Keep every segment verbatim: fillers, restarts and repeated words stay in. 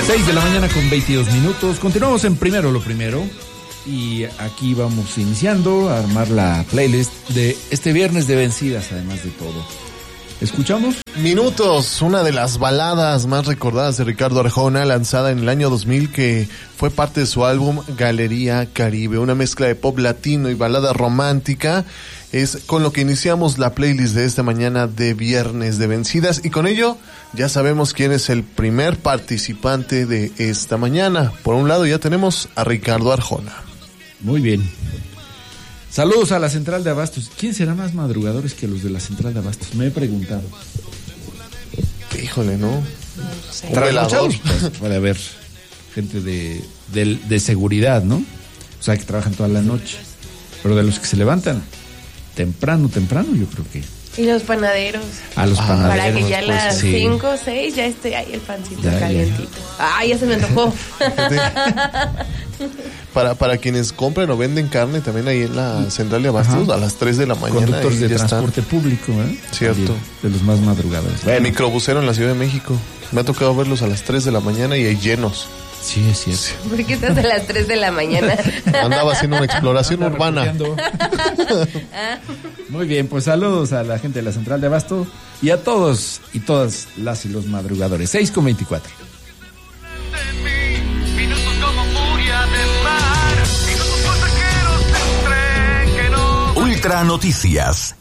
seis de la mañana con veintidós minutos. Continuamos en Primero lo Primero. Y aquí vamos iniciando a armar la playlist de este viernes de vencidas, además de todo. ¿Escuchamos? Minutos, una de las baladas más recordadas de Ricardo Arjona, lanzada en el año dos mil, que fue parte de su álbum Galería Caribe, una mezcla de pop latino y balada romántica. Es con lo que iniciamos la playlist de esta mañana de viernes de vencidas, y con ello ya sabemos quién es el primer participante de esta mañana. Por un lado ya tenemos a Ricardo Arjona. Muy bien. Saludos a la Central de Abastos. ¿Quién será más madrugadores que los de la Central de Abastos? Me he preguntado. Híjole, ¿no? No sé. Trasnochados, pues, puede haber gente de, de, de seguridad, ¿no? O sea, que trabajan toda la noche. Pero de los que se levantan temprano, temprano, yo creo que... Y los panaderos. A los Ah, panaderos. para que ya a pues, las sí. cinco o seis ya esté ahí el pancito Ya, calientito. Ay, ya se me antojó. Para, para quienes compran o venden carne también ahí en la Central de Abastos, Ajá. a las tres de la mañana. Conductores de ya transporte están. público, ¿eh? Cierto. También, de los más madrugadores. El microbusero en la Ciudad de México. Me ha tocado verlos a las tres de la mañana y hay llenos. Sí, es cierto. ¿Por qué estás a las tres de la mañana? Andaba haciendo una exploración Anda urbana. recorriendo. Muy bien, pues saludos a la gente de la Central de Abasto y a todos y todas las y los madrugadores. seis con veinticuatro. Ultra Noticias.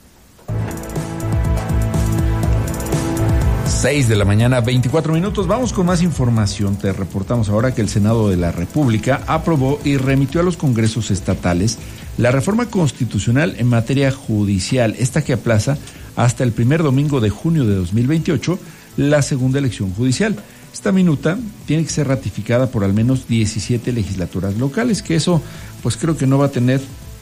seis de la mañana, veinticuatro minutos. Vamos con más información. Te reportamos ahora que el Senado de la República aprobó y remitió a los congresos estatales la reforma constitucional en materia judicial, esta que aplaza hasta el primer domingo de junio de dos mil veintiocho la segunda elección judicial. Esta minuta tiene que ser ratificada por al menos diecisiete legislaturas locales, que eso pues creo que no va a tener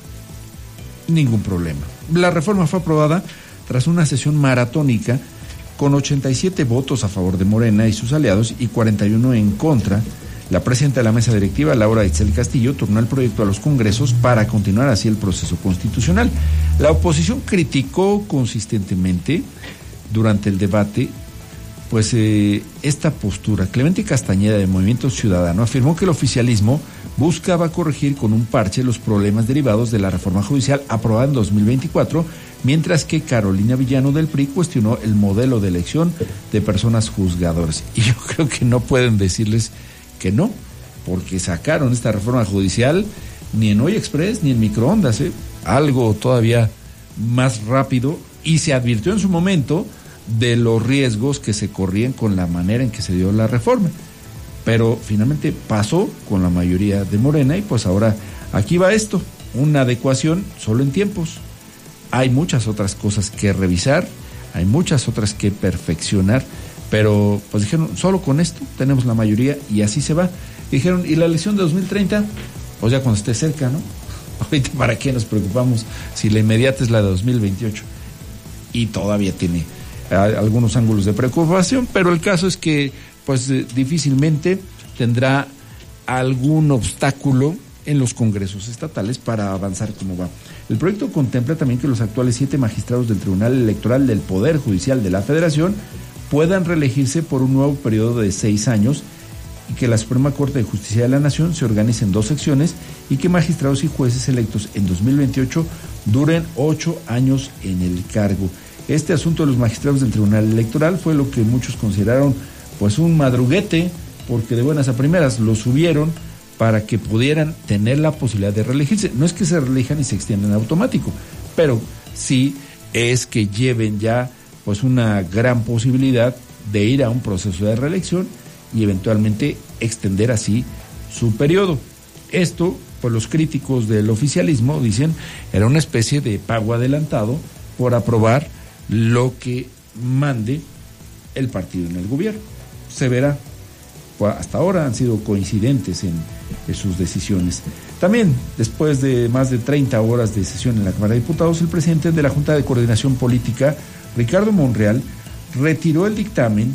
ningún problema. La reforma fue aprobada tras una sesión maratónica con ochenta y siete votos a favor de Morena y sus aliados y cuarenta y uno en contra. La presidenta de la mesa directiva, Laura Itzel Castillo, turnó el proyecto a los congresos para continuar así el proceso constitucional. La oposición criticó consistentemente durante el debate pues eh, esta postura. Clemente Castañeda, de Movimiento Ciudadano, afirmó que el oficialismo buscaba corregir con un parche los problemas derivados de la reforma judicial aprobada en dos mil veinticuatro, mientras que Carolina Villano del P R I cuestionó el modelo de elección de personas juzgadoras. Y yo creo que no pueden decirles que no, porque sacaron esta reforma judicial ni en Hoy Express ni en microondas, ¿eh? Algo todavía más rápido, y se advirtió en su momento de los riesgos que se corrían con la manera en que se dio la reforma. Pero finalmente pasó con la mayoría de Morena y pues ahora aquí va esto, una adecuación solo en tiempos. Hay muchas otras cosas que revisar, hay muchas otras que perfeccionar, pero pues dijeron, solo con esto tenemos la mayoría y así se va. Dijeron, ¿y la elección de dos mil treinta? Pues ya cuando esté cerca, ¿no? Ahorita, ¿para qué nos preocupamos si la inmediata es la de dos mil veintiocho? Y todavía tiene eh, algunos ángulos de preocupación, pero el caso es que pues eh, difícilmente tendrá algún obstáculo en los congresos estatales para avanzar como va. El proyecto contempla también que los actuales siete magistrados del Tribunal Electoral del Poder Judicial de la Federación puedan reelegirse por un nuevo periodo de seis años y que la Suprema Corte de Justicia de la Nación se organice en dos secciones y que magistrados y jueces electos en dos mil veintiocho duren ocho años en el cargo. Este asunto de los magistrados del Tribunal Electoral fue lo que muchos consideraron pues un madruguete, porque de buenas a primeras lo subieron para que pudieran tener la posibilidad de reelegirse. No es que se reelijan y se extiendan en automático, pero sí es que lleven ya pues una gran posibilidad de ir a un proceso de reelección y eventualmente extender así su periodo. Esto, pues los críticos del oficialismo dicen, era una especie de pago adelantado por aprobar lo que mande el partido en el gobierno. Se verá. Hasta ahora han sido coincidentes en, en sus decisiones. También, después de más de treinta horas de sesión en la Cámara de Diputados, el presidente de la Junta de Coordinación Política, Ricardo Monreal, retiró el dictamen,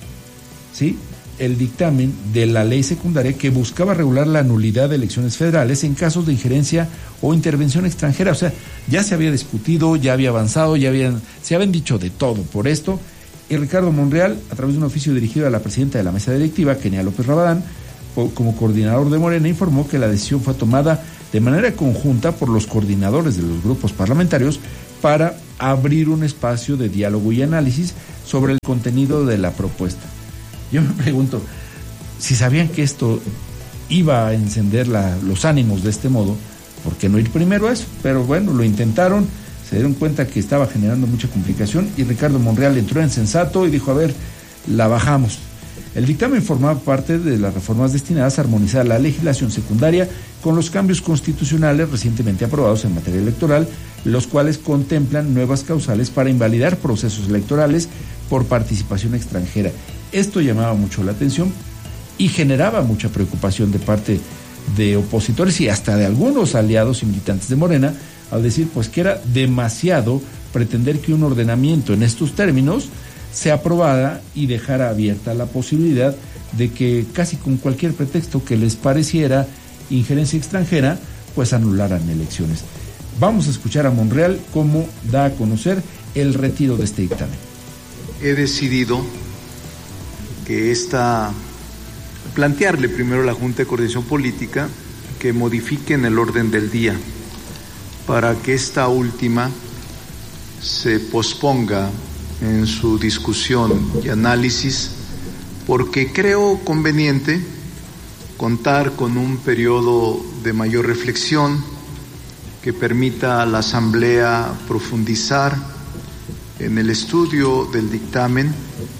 ¿sí? el dictamen de la ley secundaria que buscaba regular la nulidad de elecciones federales en casos de injerencia o intervención extranjera. O sea, ya se había discutido, ya había avanzado, ya habían, se habían dicho de todo por esto, Y Ricardo Monreal, a través de un oficio dirigido a la presidenta de la mesa directiva, Kenia López Rabadán, como coordinador de Morena, informó que la decisión fue tomada de manera conjunta por los coordinadores de los grupos parlamentarios para abrir un espacio de diálogo y análisis sobre el contenido de la propuesta. Yo me pregunto, si sabían que esto iba a encender la, los ánimos de este modo, ¿por qué no ir primero a eso? Pero bueno, lo intentaron, se dieron cuenta que estaba generando mucha complicación y Ricardo Monreal entró en sensato y dijo, a ver, la bajamos. El dictamen formaba parte de las reformas destinadas a armonizar la legislación secundaria con los cambios constitucionales recientemente aprobados en materia electoral, los cuales contemplan nuevas causales para invalidar procesos electorales por participación extranjera. Esto llamaba mucho la atención y generaba mucha preocupación de parte de opositores y hasta de algunos aliados y militantes de Morena, al decir pues que era demasiado pretender que un ordenamiento en estos términos se aprobara y dejara abierta la posibilidad de que casi con cualquier pretexto que les pareciera injerencia extranjera, pues anularan elecciones. Vamos a escuchar a Monreal cómo da a conocer el retiro de este dictamen. He decidido que esta, plantearle primero a la Junta de Coordinación Política que modifiquen el orden del día para que esta última se posponga en su discusión y análisis, porque creo conveniente contar con un periodo de mayor reflexión que permita a la Asamblea profundizar en el estudio del dictamen.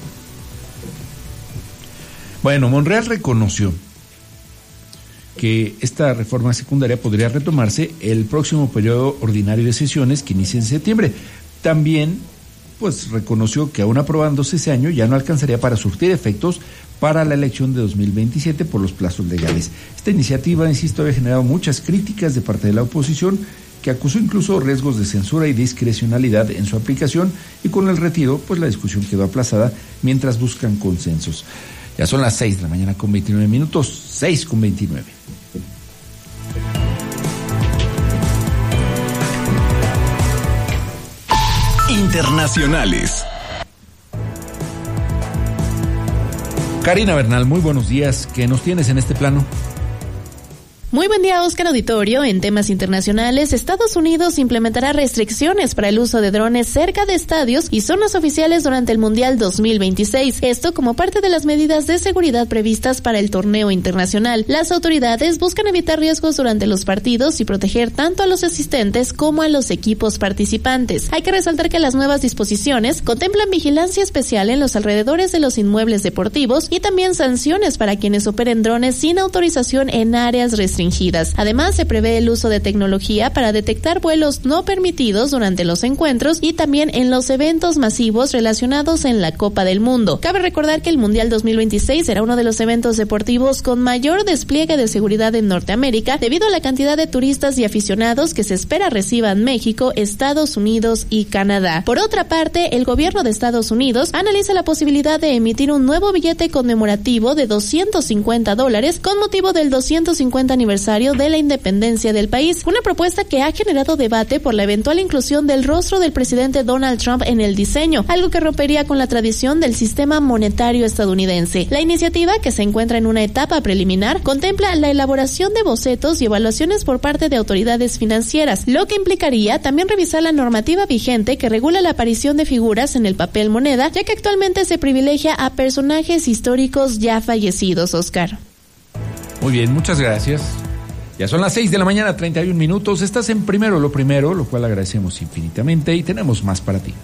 Bueno, Monreal reconoció que esta reforma secundaria podría retomarse el próximo periodo ordinario de sesiones que inicia en septiembre. También pues reconoció que aún aprobándose ese año ya no alcanzaría para surtir efectos para la elección de dos mil veintisiete por los plazos legales. Esta iniciativa, insisto, había generado muchas críticas de parte de la oposición, que acusó incluso riesgos de censura y discrecionalidad en su aplicación, y con el retiro, pues la discusión quedó aplazada mientras buscan consensos. Ya son las seis de la mañana con veintinueve minutos, seis con veintinueve. Internacionales. Karina Bernal, muy buenos días. ¿Qué nos tienes en este plano? Muy buen día, Oscar Auditorio. En temas internacionales, Estados Unidos implementará restricciones para el uso de drones cerca de estadios y zonas oficiales durante el Mundial dos mil veintiséis. Esto como parte de las medidas de seguridad previstas para el torneo internacional. Las autoridades buscan evitar riesgos durante los partidos y proteger tanto a los asistentes como a los equipos participantes. Hay que resaltar que las nuevas disposiciones contemplan vigilancia especial en los alrededores de los inmuebles deportivos y también sanciones para quienes operen drones sin autorización en áreas restringidas. Además, se prevé el uso de tecnología para detectar vuelos no permitidos durante los encuentros y también en los eventos masivos relacionados en la Copa del Mundo. Cabe recordar que el Mundial dos mil veintiséis será uno de los eventos deportivos con mayor despliegue de seguridad en Norteamérica debido a la cantidad de turistas y aficionados que se espera reciban México, Estados Unidos y Canadá. Por otra parte, el gobierno de Estados Unidos analiza la posibilidad de emitir un nuevo billete conmemorativo de doscientos cincuenta dólares con motivo del doscientos cincuenta aniversario de la independencia del país, una propuesta que ha generado debate por la eventual inclusión del rostro del presidente Donald Trump en el diseño, algo que rompería con la tradición del sistema monetario estadounidense. La iniciativa, que se encuentra en una etapa preliminar, contempla la elaboración de bocetos y evaluaciones por parte de autoridades financieras, lo que implicaría también revisar la normativa vigente que regula la aparición de figuras en el papel moneda, ya que actualmente se privilegia a personajes históricos ya fallecidos, Oscar. Muy bien, muchas gracias. Ya son las seis de la mañana, treinta y un minutos. Estás en Primero lo Primero, lo cual agradecemos infinitamente y tenemos más para ti.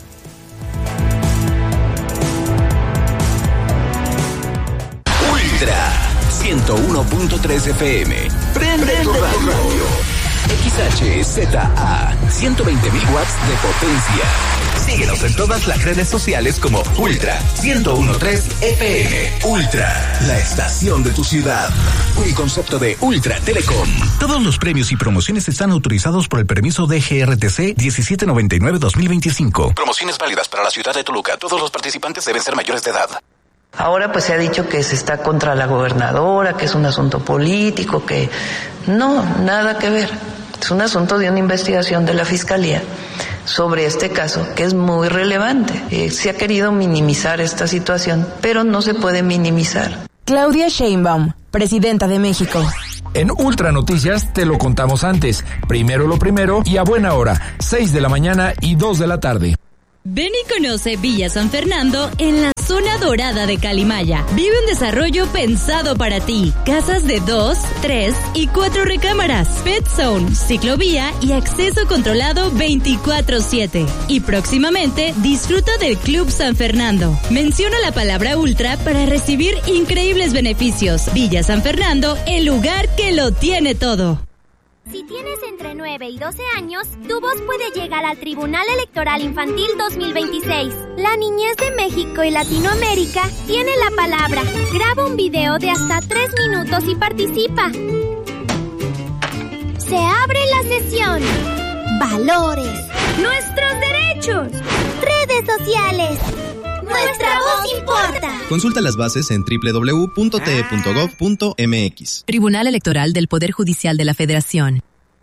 Ultra ciento uno punto tres F M. Prende tu radio. X H Z A, ciento veinte mil watts de potencia. Síguenos en todas las redes sociales como Ultra ciento uno punto tres F M. Ultra, la estación de tu ciudad. Un concepto de Ultra Telecom. Todos los premios y promociones están autorizados por el permiso de G R T C diecisiete noventa y nueve dos mil veinticinco. Promociones válidas para la ciudad de Toluca. Todos los participantes deben ser mayores de edad. Ahora pues se ha dicho que se está contra la gobernadora, que es un asunto político, que no, nada que ver. Es un asunto de una investigación de la Fiscalía sobre este caso, que es muy relevante. Eh, se ha querido minimizar esta situación, pero no se puede minimizar. Claudia Sheinbaum, presidenta de México. En Ultra Noticias te lo contamos antes. Primero lo primero y a buena hora, seis de la mañana y dos de la tarde. Ven y conoce Villa San Fernando en la zona dorada de Calimaya. Vive un desarrollo pensado para ti. Casas de dos, tres y cuatro recámaras. Pet Zone, ciclovía y acceso controlado veinticuatro siete. Y próximamente disfruta del Club San Fernando. Menciona la palabra Ultra para recibir increíbles beneficios. Villa San Fernando, el lugar que lo tiene todo. Si tienes entre nueve y doce años, tu voz puede llegar al Tribunal Electoral Infantil dos mil veintiséis. La niñez de México y Latinoamérica tiene la palabra. Graba un video de hasta tres minutos y participa. Se abre la sesión. Valores. Nuestros derechos. Redes sociales. Nuestra voz importa. Consulta las bases en doble u doble u doble u punto t e punto gov punto m x. Tribunal Electoral del Poder Judicial de la Federación.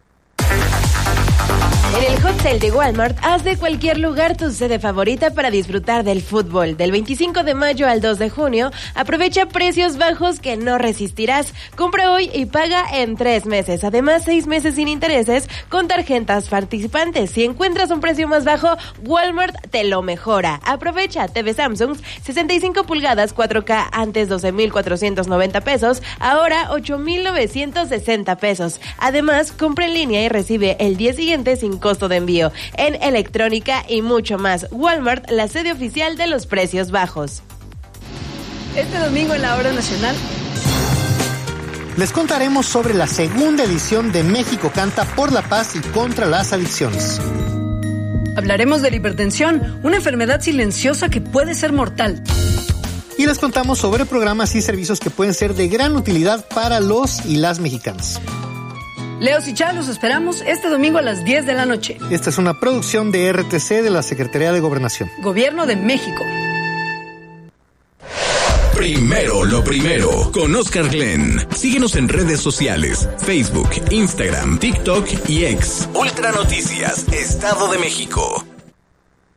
En el Hot Sale de Walmart, haz de cualquier lugar tu sede favorita para disfrutar del fútbol. Del veinticinco de mayo al dos de junio, aprovecha precios bajos que no resistirás. Compra hoy y paga en tres meses. Además, seis meses sin intereses con tarjetas participantes. Si encuentras un precio más bajo, Walmart te lo mejora. Aprovecha T V Samsung sesenta y cinco pulgadas cuatro K, antes doce mil cuatrocientos noventa pesos, ahora ocho mil novecientos sesenta pesos. Además, compra en línea y recibe el día siguiente sin costo de envío, en electrónica y mucho más. Walmart, la sede oficial de los precios bajos. Este domingo en la Hora Nacional les contaremos sobre la segunda edición de México Canta por la Paz y contra las adicciones. Hablaremos de la hipertensión, una enfermedad silenciosa que puede ser mortal. Y les contamos sobre programas y servicios que pueden ser de gran utilidad para los y las mexicanos. Leos y Chá, los esperamos este domingo a las diez de la noche. Esta es una producción de R T C de la Secretaría de Gobernación. Gobierno de México. Primero lo primero, con Oscar Glenn. Síguenos en redes sociales, Facebook, Instagram, TikTok y X. Ultra Noticias, Estado de México.